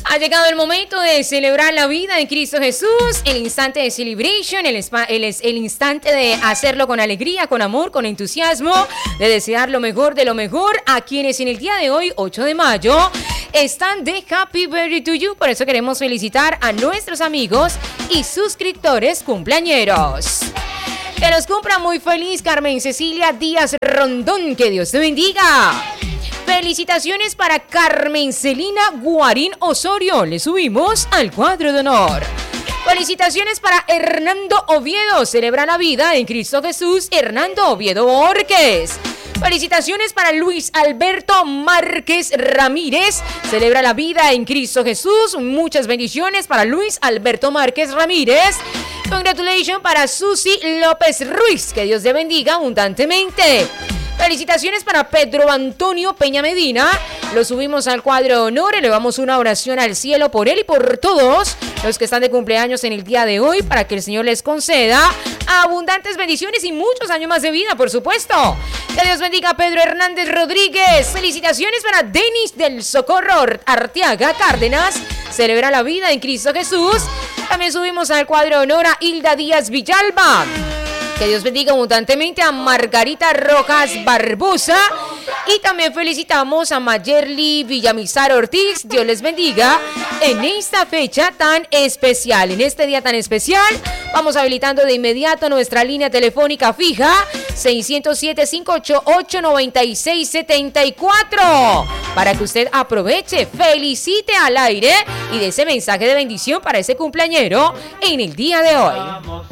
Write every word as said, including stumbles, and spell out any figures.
Ha llegado el momento de celebrar la vida en Cristo Jesús, el instante de celebration, el, el, el instante de hacerlo con alegría, con amor, con entusiasmo, de desear lo mejor de lo mejor a quienes en el día de hoy, ocho de mayo, están de Happy Birthday to You. Por eso queremos felicitar a nuestros amigos y suscriptores cumpleañeros. Que los cumpla muy feliz Carmen Cecilia Díaz Rondón, que Dios te bendiga. Felicitaciones para Carmen Celina Guarín Osorio, le subimos al cuadro de honor. Felicitaciones para Hernando Oviedo, celebra la vida en Cristo Jesús, Hernando Oviedo Borges. Felicitaciones para Luis Alberto Márquez Ramírez, celebra la vida en Cristo Jesús, muchas bendiciones para Luis Alberto Márquez Ramírez. Congratulations para Susi López Ruiz, que Dios te bendiga abundantemente. Felicitaciones para Pedro Antonio Peña Medina, lo subimos al cuadro de honor, elevamos una oración al cielo por él y por todos los que están de cumpleaños en el día de hoy, para que el Señor les conceda abundantes bendiciones y muchos años más de vida, por supuesto. Que Dios bendiga a Pedro Hernández Rodríguez. Felicitaciones para Denis del Socorro Arteaga Cárdenas, celebra la vida en Cristo Jesús. También subimos al cuadro de honor a Hilda Díaz Villalba. Que Dios bendiga abundantemente a Margarita Rojas Barbosa. Y también felicitamos a Mayerly Villamizar Ortiz. Dios les bendiga en esta fecha tan especial. En este día tan especial, vamos habilitando de inmediato nuestra línea telefónica fija seiscientos siete, cinco ocho ocho, noventa y seis setenta y cuatro, para que usted aproveche, felicite al aire y dé ese mensaje de bendición para ese cumpleañero en el día de hoy.